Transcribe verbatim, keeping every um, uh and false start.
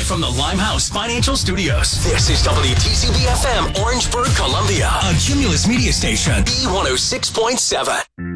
Live from the Limehouse Financial Studios. This is W T C B F M, Orangeburg, Columbia. A Cumulus Media Station. B one oh six point seven.